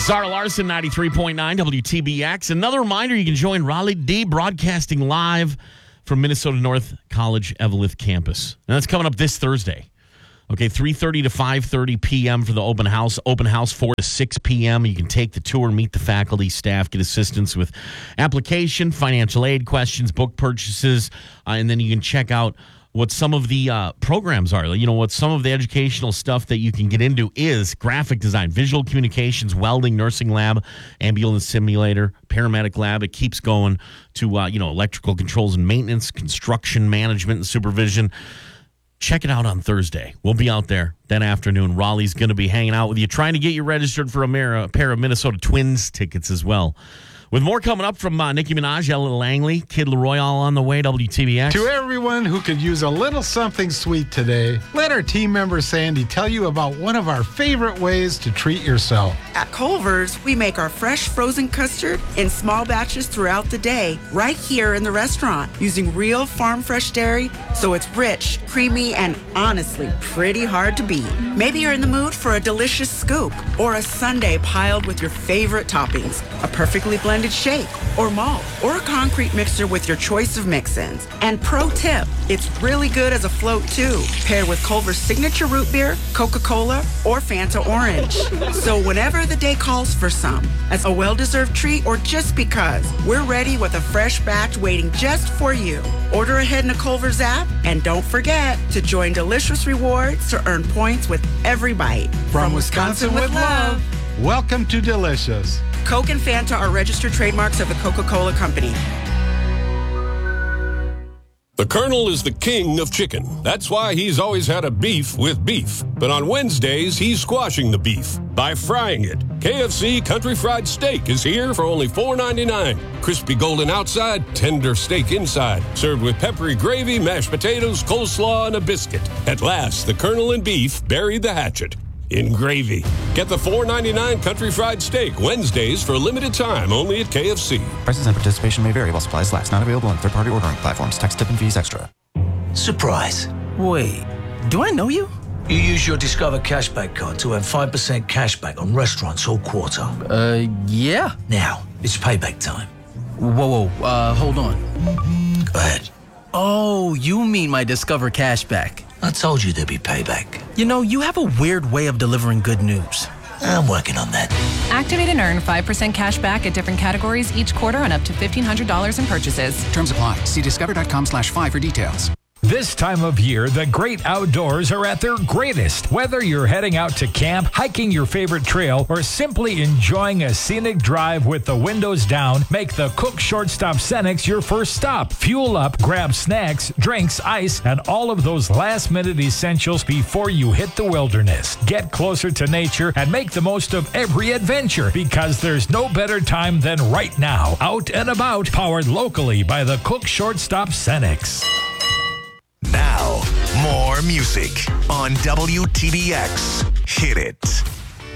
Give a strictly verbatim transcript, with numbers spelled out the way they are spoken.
Zara Larson, ninety-three point nine W T B X. Another reminder, you can join Raleigh D broadcasting live from Minnesota North College Eveleth campus. And that's coming up this Thursday. Okay, three thirty to five thirty p.m. for the open house. Open house four to six p.m. You can take the tour, meet the faculty, staff, get assistance with application, financial aid questions, book purchases, uh, and then you can check out what some of the uh, programs are. You know, what some of the educational stuff that you can get into is graphic design, visual communications, welding, nursing lab, ambulance simulator, paramedic lab. It keeps going to, uh, you know, electrical controls and maintenance, construction management and supervision. Check it out on Thursday. We'll be out there that afternoon. Raleigh's going to be hanging out with you, trying to get you registered for a, Mar- a pair of Minnesota Twins tickets as well. With more coming up from uh, Nicki Minaj, Ellen Langley, Kid Leroy, all on the way, W T B X. To everyone who could use a little something sweet today, let our team member Sandy tell you about one of our favorite ways to treat yourself. At Culver's, we make our fresh frozen custard in small batches throughout the day, right here in the restaurant, using real farm fresh dairy, so it's rich, creamy, and honestly pretty hard to beat. Maybe you're in the mood for a delicious scoop or a sundae piled with your favorite toppings, a perfectly blended shake or malt or a concrete mixer with your choice of mix-ins. And pro tip, it's really good as a float too, paired with Culver's signature root beer, Coca-Cola, or Fanta Orange. So whenever the day calls for some, as a well-deserved treat or just because, we're ready with a fresh batch waiting just for you. Order ahead in the Culver's app, and don't forget to join Delicious Rewards to earn points with every bite. From, From Wisconsin, Wisconsin with love, welcome to Delicious. Coke and Fanta are registered trademarks of the Coca-Cola Company. The Colonel is the king of chicken. That's why he's always had a beef with beef. But on Wednesdays, he's squashing the beef by frying it. K F C Country Fried Steak is here for only four ninety-nine. Crispy golden outside, tender steak inside. Served with peppery gravy, mashed potatoes, coleslaw, and a biscuit. At last, the Colonel and beef bury the hatchet in gravy. Get the four ninety-nine Country Fried Steak Wednesdays for a limited time only at K F C. Prices and participation may vary while supplies last. Not available on third-party ordering platforms. Tax, tip, and fees extra. Surprise. Wait, do I know you? You use your Discover Cashback card to earn five percent cashback on restaurants all quarter. Uh, yeah. Now, it's payback time. Whoa, whoa, uh, hold on. Go ahead. Oh, you mean my Discover Cashback. I told you there'd be payback. You know, you have a weird way of delivering good news. I'm working on that. Activate and earn five percent cash back at different categories each quarter on up to fifteen hundred dollars in purchases. Terms apply. See discover.com slash five for details. This time of year, the great outdoors are at their greatest. Whether you're heading out to camp, hiking your favorite trail, or simply enjoying a scenic drive with the windows down, make the Cook Shortstop Cenex your first stop. Fuel up, grab snacks, drinks, ice, and all of those last-minute essentials before you hit the wilderness. Get closer to nature and make the most of every adventure, because there's no better time than right now. Out and about, powered locally by the Cook Shortstop Cenex. Now, more music on W T B X. Hit it.